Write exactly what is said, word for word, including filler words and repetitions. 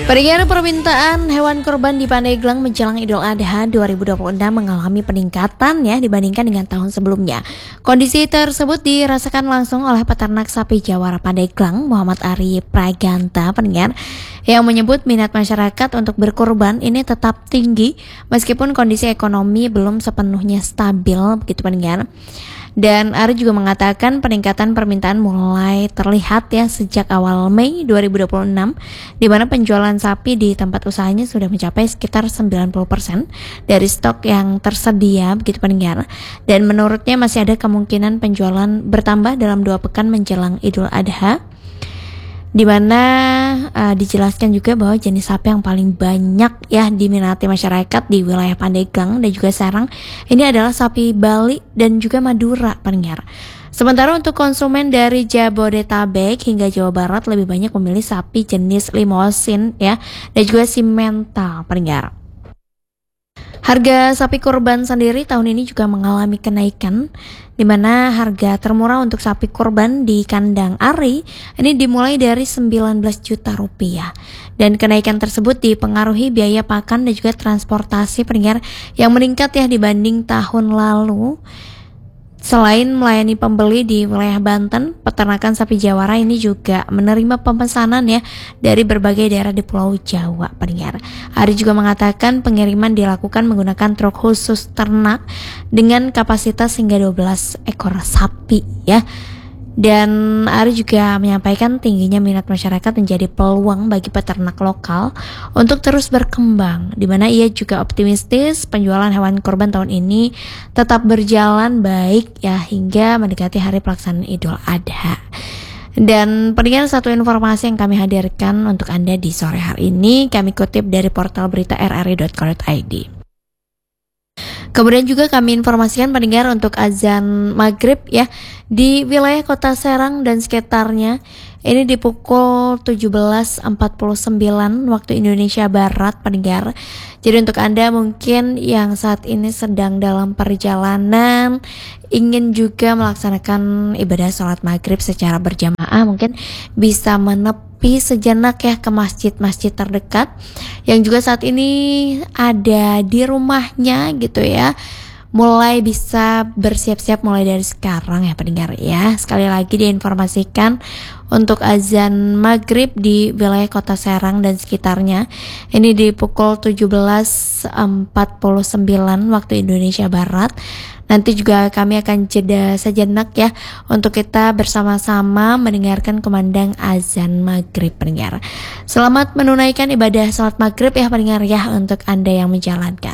Pendengar, permintaan hewan kurban di Pandeglang menjelang Idul Adha dua ribu dua puluh enam mengalami peningkatan ya dibandingkan dengan tahun sebelumnya. Kondisi tersebut dirasakan langsung oleh peternak sapi Jawara Pandeglang, Muhammad Ari Praganta, pendengar, yang menyebut minat masyarakat untuk berkurban ini tetap tinggi meskipun kondisi ekonomi belum sepenuhnya stabil, begitu pendengar. Dan Ari juga mengatakan peningkatan permintaan mulai terlihat ya sejak awal Mei dua ribu dua puluh enam, di mana penjualan sapi di tempat usahanya sudah mencapai sekitar sembilan puluh persen dari stok yang tersedia, begitu pendengar. Dan menurutnya masih ada kemungkinan penjualan bertambah dalam dua pekan menjelang Idul Adha, di mana uh, dijelaskan juga bahwa jenis sapi yang paling banyak ya diminati masyarakat di wilayah Pandeglang dan juga Serang ini adalah sapi Bali dan juga Madura, pendengar. Sementara untuk konsumen dari Jabodetabek hingga Jawa Barat lebih banyak memilih sapi jenis Limousin ya dan juga Simmental, pendengar. Harga sapi kurban sendiri tahun ini juga mengalami kenaikan, di mana harga termurah untuk sapi kurban di kandang Ari ini dimulai dari sembilan belas juta rupiah. Dan kenaikan tersebut dipengaruhi biaya pakan dan juga transportasi, pendengar, yang meningkat ya dibanding tahun lalu. Selain melayani pembeli di wilayah Banten, peternakan sapi Jawara ini juga menerima pemesanan ya dari berbagai daerah di Pulau Jawa, pendengar. Ari juga mengatakan pengiriman dilakukan menggunakan truk khusus ternak dengan kapasitas hingga dua belas ekor sapi ya. Dan Ari juga menyampaikan tingginya minat masyarakat menjadi peluang bagi peternak lokal untuk terus berkembang, di mana ia juga optimistis penjualan hewan kurban tahun ini tetap berjalan baik ya hingga mendekati hari pelaksanaan Idul Adha. Dan pendengar, satu informasi yang kami hadirkan untuk Anda di sore hari ini kami kutip dari portal berita r r i dot co dot i d. Kemudian juga kami informasikan pendengar untuk azan maghrib ya di wilayah kota Serang dan sekitarnya ini di pukul tujuh belas empat puluh sembilan waktu Indonesia Barat, pendengar. Jadi untuk Anda mungkin yang saat ini sedang dalam perjalanan ingin juga melaksanakan ibadah sholat maghrib secara berjamaah, mungkin bisa menepi sejenak ya ke masjid-masjid terdekat yang juga saat ini ada di rumahnya gitu ya. Mulai bisa bersiap-siap mulai dari sekarang ya pendengar ya. Sekali lagi diinformasikan untuk azan maghrib di wilayah kota Serang dan sekitarnya ini di pukul tujuh belas empat puluh sembilan waktu Indonesia Barat. Nanti juga kami akan jeda sejenak ya untuk kita bersama-sama mendengarkan kumandang azan maghrib, pendengar. Selamat menunaikan ibadah salat maghrib ya pendengar ya untuk Anda yang menjalankan.